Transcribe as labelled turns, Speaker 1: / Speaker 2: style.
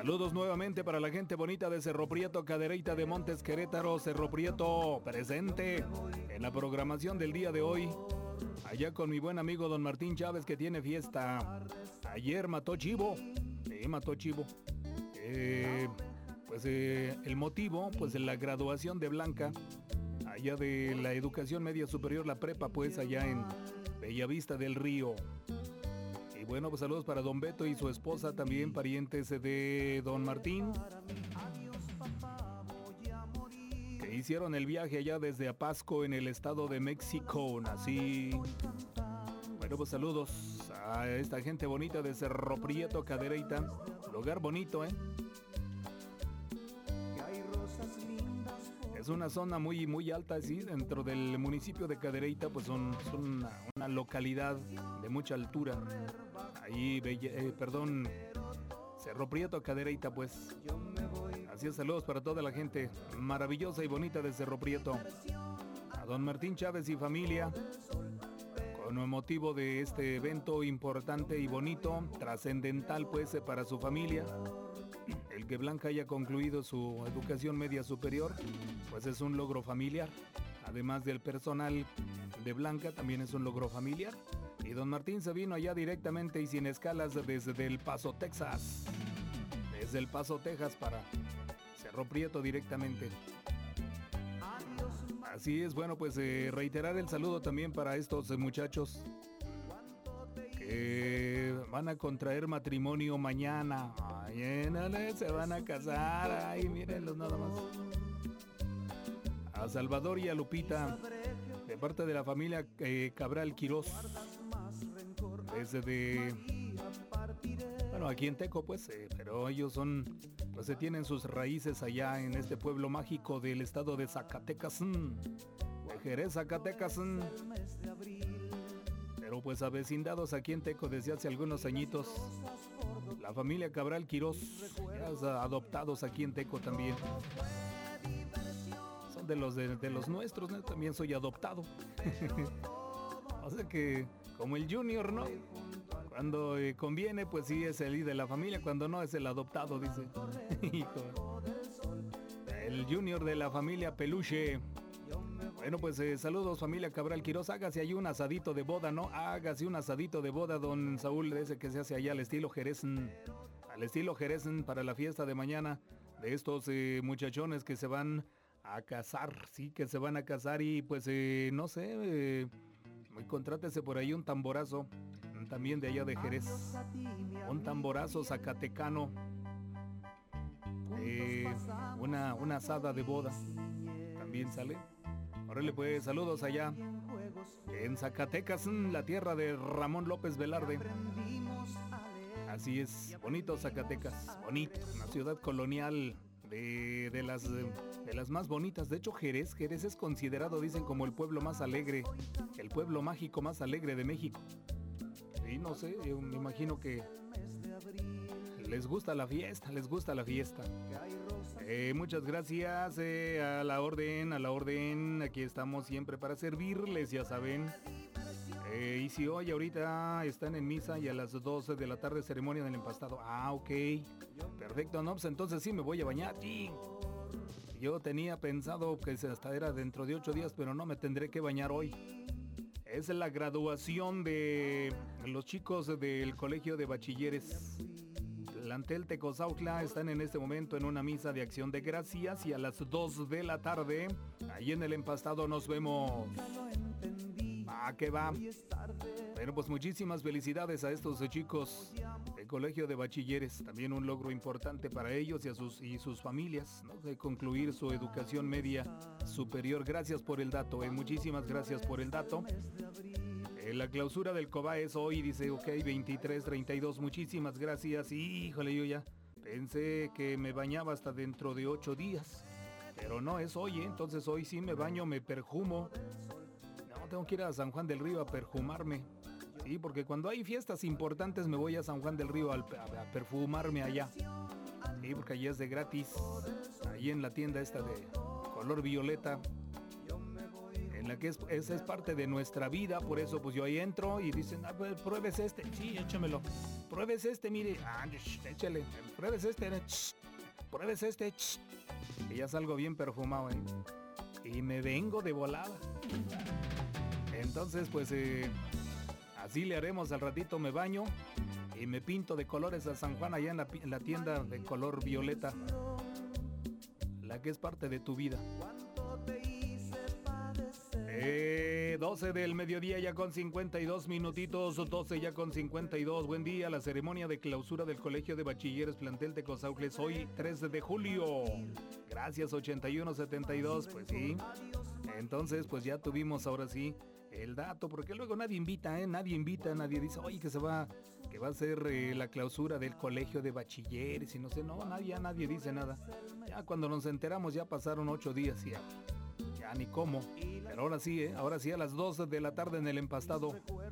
Speaker 1: Saludos nuevamente para la gente bonita de Cerro Prieto, Cadereyta de Montes, Querétaro. Cerro Prieto presente en la programación del día de hoy. Allá con mi buen amigo don Martín Chávez, que tiene fiesta. Ayer mató chivo. Sí, mató chivo. El motivo, pues la graduación de Blanca, allá de la educación media superior, la prepa, pues allá en Bellavista del Río. Y bueno, pues saludos para don Beto y su esposa, también parientes de don Martín, que hicieron el viaje allá desde Apasco en el estado de México. Así. Bueno, pues saludos a esta gente bonita de Cerro Prieto, Cadereyta. Lugar bonito, ¿eh? Es una zona muy, muy alta, sí, dentro del municipio de Cadereyta, pues son una localidad de mucha altura. Ahí, Cerro Prieto, Cadereyta, pues. Así es, saludos para toda la gente maravillosa y bonita de Cerro Prieto. A don Martín Chávez y familia, con motivo de este evento importante y bonito, trascendental, pues, para su familia. El que Blanca haya concluido su educación media superior, pues es un logro familiar. Además del personal de Blanca, también es un logro familiar. Y don Martín se vino allá directamente y sin escalas desde El Paso, Texas. Desde El Paso, Texas para Cerro Prieto directamente. Así es, bueno, pues reiterar el saludo también para estos muchachos que van a contraer matrimonio mañana. Mañana se van a casar. Ay, mírenlos nada más. A Salvador y a Lupita, de parte de la familia Cabral Quirós. Bueno, aquí en Teco, pues, pero ellos pues se tienen sus raíces allá en este pueblo mágico del estado de Zacatecas, de Jerez, Zacatecas. Pero pues avecindados aquí en Teco desde hace algunos añitos. La familia Cabral Quirós, ya adoptados aquí en Teco también. Son de los nuestros, ¿no? También soy adoptado. O sea que, como el Junior, ¿no? Cuando conviene, pues sí es el de la familia, cuando no es el adoptado, dice. El Junior de la familia Peluche. Bueno, pues saludos familia Cabral Quirós. Hágase ahí un asadito de boda, ¿no? Hágase un asadito de boda, don Saúl, ese que se hace allá al estilo Jerez. Al estilo Jerez para la fiesta de mañana de estos muchachones que se van a casar, sí, que se van a casar y pues no sé, contrátese por ahí un tamborazo, también de allá de Jerez. Un tamborazo zacatecano. Una asada de boda. También sale. Órale pues, saludos allá en Zacatecas, la tierra de Ramón López Velarde. Así es, bonito Zacatecas, bonito, una ciudad colonial de las más bonitas. De hecho, Jerez es considerado, dicen, como el pueblo más alegre, el pueblo mágico más alegre de México. Y no sé, yo me imagino que les gusta la fiesta, muchas gracias, a la orden, aquí estamos siempre para servirles, ya saben. Y si hoy ahorita están en misa y a las 12 de la tarde ceremonia del empastado. Ah, ok, perfecto, no, pues entonces sí me voy a bañar. Yo tenía pensado que hasta era dentro de 8 días, pero no, me tendré que bañar hoy. Es la graduación de los chicos del colegio de bachilleres Plantel Tecozautla. Están en este momento en una misa de acción de gracias y a las 2 de la tarde, ahí en el empastado nos vemos. ¿Qué va? Bueno, pues muchísimas felicidades a estos chicos del colegio de bachilleres. También un logro importante para ellos y sus familias, ¿no? De concluir su educación media superior. Gracias por el dato, muchísimas gracias por el dato. La clausura del COBA es hoy, dice, ok, 23-32, muchísimas gracias. Híjole, yo ya pensé que me bañaba hasta dentro de 8 días, pero no, es hoy, entonces hoy sí me baño, me perfumo. No, tengo que ir a San Juan del Río a perfumarme. Sí, porque cuando hay fiestas importantes me voy a San Juan del Río a perfumarme allá. Sí, porque allí es de gratis, ahí en la tienda esta de color violeta, en la que esa es parte de nuestra vida. Por eso pues yo ahí entro y dicen, pues pruebes este, sí, échamelo. pruebes este, mire. Échale, pruebes este, pruebes este. Y ya salgo bien perfumado, y me vengo de volada. Entonces, pues, así le haremos. Al ratito me baño y me pinto de colores a San Juan allá en la tienda de color violeta, la que es parte de tu vida. 12 del mediodía ya con 52 minutitos, 12 ya con 52. Buen día, la ceremonia de clausura del Colegio de Bachilleres Plantel Tecozautles hoy 13 de julio. Gracias 8172, pues sí. Entonces pues ya tuvimos ahora sí el dato, porque luego nadie invita, nadie dice, oye, que va a ser la clausura del Colegio de Bachilleres y no sé, no, nadie dice nada. Ya cuando nos enteramos ya pasaron 8 días y ya ni cómo. Pero ahora sí a las 2 de la tarde en el empastado.